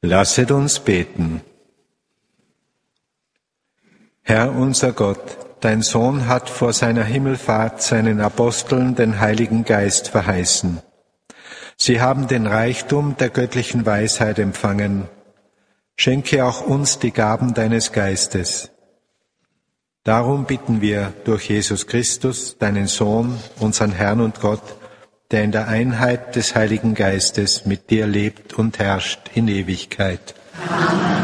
Lasset uns beten. Herr unser Gott, dein Sohn hat vor seiner Himmelfahrt seinen Aposteln den Heiligen Geist verheißen. Sie haben den Reichtum der göttlichen Weisheit empfangen. Schenke auch uns die Gaben deines Geistes. Darum bitten wir durch Jesus Christus, deinen Sohn, unseren Herrn und Gott, der in der Einheit des Heiligen Geistes mit dir lebt und herrscht in Ewigkeit. Amen.